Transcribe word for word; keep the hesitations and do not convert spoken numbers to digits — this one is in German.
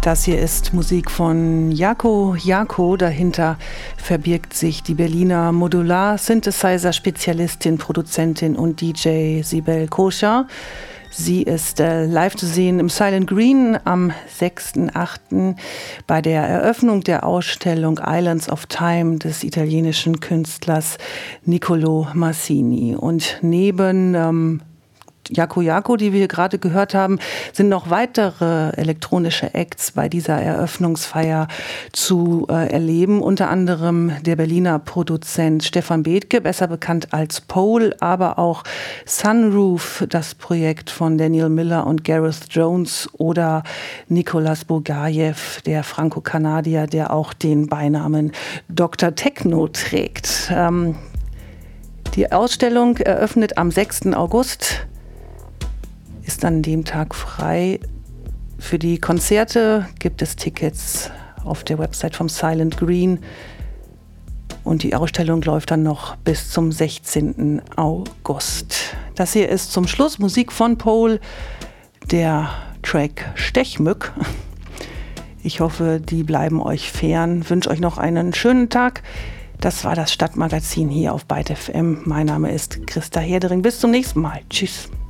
Das hier ist Musik von Jaco Jaco. Dahinter verbirgt sich die Berliner Modular-Synthesizer-Spezialistin, Produzentin und D J Sibel Koscher. Sie ist äh, live zu sehen im Silent Green am sechsten achten bei der Eröffnung der Ausstellung Islands of Time des italienischen Künstlers Niccolò Massini. Und neben ähm, Jaco Jaco, die wir hier gerade gehört haben, sind noch weitere elektronische Acts bei dieser Eröffnungsfeier zu äh, erleben. Unter anderem der Berliner Produzent Stefan Bethke, besser bekannt als Pole, aber auch Sunroof, das Projekt von Daniel Miller und Gareth Jones, oder Nicolas Bogajew, der Franco-Kanadier, der auch den Beinamen Doktor Techno trägt. Ähm, die Ausstellung eröffnet am sechsten August. Ist an dem Tag frei. Für die Konzerte gibt es Tickets auf der Website vom Silent Green. Und die Ausstellung läuft dann noch bis zum sechzehnten August. Das hier ist zum Schluss Musik von Pole, der Track Stechmück. Ich hoffe, die bleiben euch fern. Wünsche euch noch einen schönen Tag. Das war das Stadtmagazin hier auf Byte F M. Mein Name ist Christa Herdering. Bis zum nächsten Mal. Tschüss.